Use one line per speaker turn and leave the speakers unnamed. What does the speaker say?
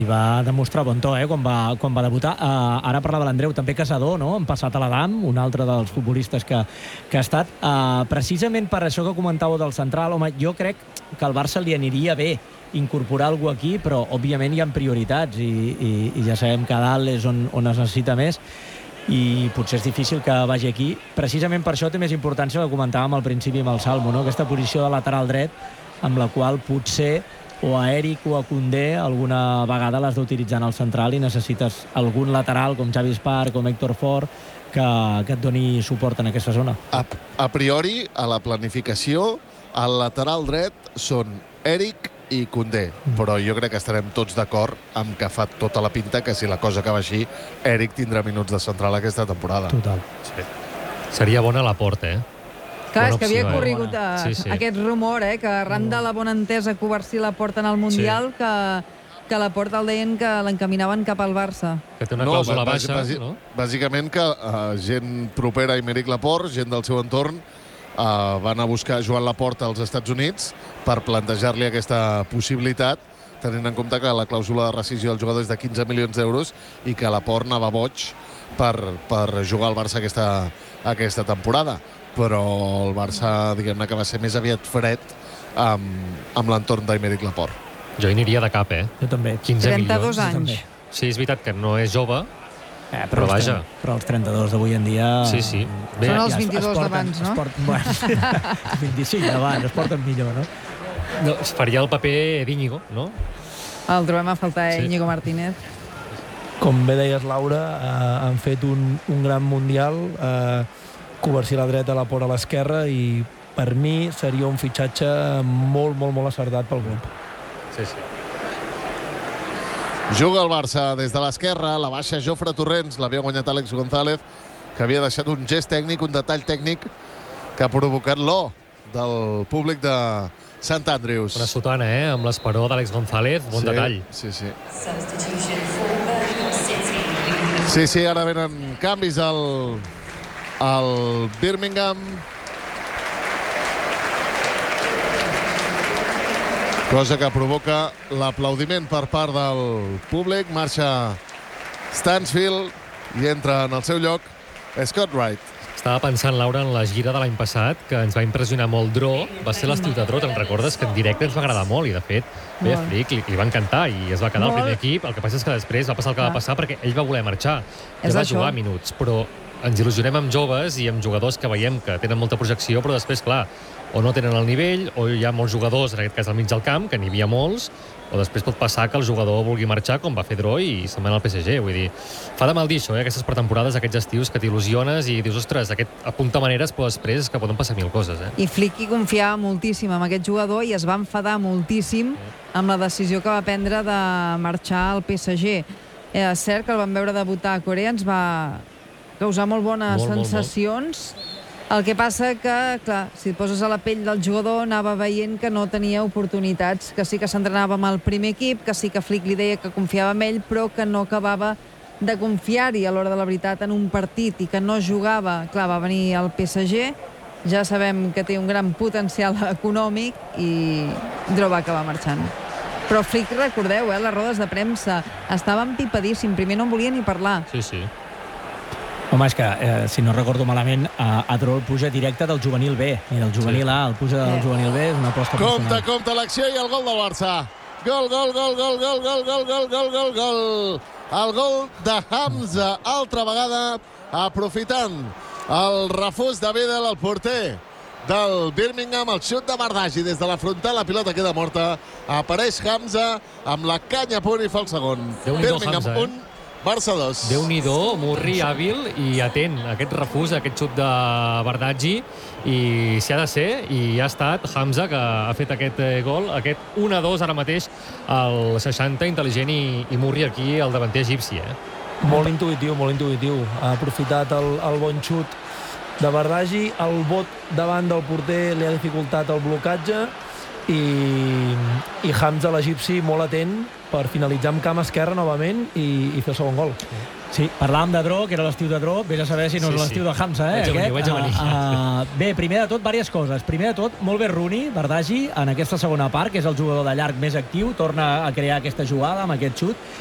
I va demostrar bon to, quan va debutar. Ara parlava l'Andreu, també Casador, no? Han passat a l'Adam, un altre dels futbolistes que ha estat. Precisament per això que comentàveu del central, home, jo crec que al Barça li aniria bé incorporar algú aquí, però òbviament hi ha prioritats i ja sabem que a dalt és on es necessita més i potser és difícil que vagi aquí. Precisament per això té més importància el que comentàvem al principi amb el Salmo, no? Aquesta posició de lateral dret amb la qual potser o a Eric o a Koundé alguna vegada l'has d'utilitzar en el central i necessites algun lateral com Javi Espar, com Héctor Fort, que et doni suport en aquesta zona.
A priori, a la planificació, al lateral dret són Eric i Koundé, però jo crec que estarem tots d'acord amb que fa tota la pinta que si la cosa acaba així, Eric tindrà minuts de central aquesta temporada.
Total.
Sí. Seria bona la Porta,
Clar, és que havia corregut aquest rumor, que arran de la bona entesa que Covarsí la porta en el Mundial, que la Porta el deien que l'encaminaven cap al Barça.
Que té una clàusula baixa, no?
Bàsicament que gent propera a Aymeric Laporte, gent del seu entorn, van a buscar Joan Laporta als Estats Units per plantejar-li aquesta possibilitat, tenint en compte que la clàusula de rescissió del jugador és de 15 milions d'euros i que Laporte anava boig per jugar al Barça aquesta temporada. Però el Barça, diguem-ne, que va ser més aviat fred amb l'entorn d'Aymeric Laporte.
Jo hi aniria de cap,
Jo també.
15
32
milions.
anys.
Sí, és veritat que no és jove,
però
vaja.
Però els 32 d'avui en dia...
Sí.
Bé, són els 22 d'abans, no?
25 d'abans, es porten millor, no?
No, es faria el paper d'Íñigo, no?
El trobem a faltar, Íñigo Martínez.
Com bé deies, Laura, han fet un gran Mundial, Covarsí a la dreta, Laporte a l'esquerra, i per mi seria un fitxatge molt, molt, molt acertat pel club.
Sí.
Juga el Barça des de l'esquerra, la baixa Jofre Torrents, l'havia guanyat Àlex González, que havia deixat un gest tècnic, un detall tècnic que ha provocat l'O del públic de Sant Andrews.
Una sotana, amb l'esperó d'Àlex González, bon detall.
Sí, ara venen canvis al Birmingham. Cosa que provoca l'aplaudiment per part del públic. Marxa Stansfield i entra en el seu lloc Scott Wright.
Estava pensant, Laura, en la gira de l'any passat, que ens va impressionar molt Dro. Va ser l'estiu de Dro, te'n recordes? Que en directe ens va agradar molt i, de fet, bé, a Flick li va encantar i es va quedar al primer equip. El que passa és que després va passar el que va passar perquè ell va voler marxar. Ja va jugar minuts, però ens il·lusionem amb joves i amb jugadors que veiem que tenen molta projecció, però després, clar, o no tenen el nivell, o hi ha molts jugadors, en aquest cas al mig del camp, que n'hi havia molts, o després pot passar que el jugador vulgui marxar, com va fer Dro, i se'n va anar al PSG. Vull dir, fa de mal dir això, aquestes pretemporades, aquests estius que t'il·lusiones i dius, ostres, aquest apunta maneres, però després és que poden passar mil coses.
I Flick hi confiava moltíssim en aquest jugador i es va enfadar moltíssim amb la decisió que va prendre de marxar al PSG. És cert que el vam veure debutar a Corea, ens va causar molt bones sensacions. El que passa que, clar, si et poses a la pell del jugador, anava veient que no tenia oportunitats, que sí que s'entrenava amb el primer equip, que sí que Flick li deia que confiava en ell, però que no acabava de confiar-hi a l'hora de la veritat en un partit i que no jugava. Clar, va venir al PSG, ja sabem que té un gran potencial econòmic i Dro va acabar marxant. Però Flick, recordeu, les rodes de premsa, estava empipadíssim, primer no en volia ni parlar.
Sí.
Home, és que, si no recordo malament, a Dro el puja directe del juvenil B, i del juvenil A el puja del juvenil B, és una aposta personal.
Compte l'acció i el gol del Barça. Gol. El gol de Hamza, altra vegada, aprofitant el refús de Vidal, el porter del Birmingham, el xut de Bardghji des de la frontal, la pilota queda morta, apareix Hamza amb la canya a punt i fa el segon. Birmingham 1, Barça 2.
Déu-n'hi-do, Murri hàbil i atent a aquest refús, a aquest xut de Bardghji, i si ha de ser, i ha estat Hamza que ha fet aquest gol, aquest 1-2 ara mateix al 60, intel·ligent, i Murri aquí, el davanter egipci.
Molt intuïtiu. Ha aprofitat el bon xut de Bardghji, el bot davant del porter li ha dificultat el blocatge i Hamza, l'egipci, molt atent per finalitzar amb cama esquerra novament i fer el segon gol.
Sí, parlàvem de Dro, que era l'estiu de Dro, vés a saber si no és l'estiu de Hamza,
Vaig a venir.
Bé, primer de tot, diverses coses. Primer de tot, molt bé Rooney, Bardghji, en aquesta segona part, que és el jugador de llarg més actiu, torna a crear aquesta jugada amb aquest xut,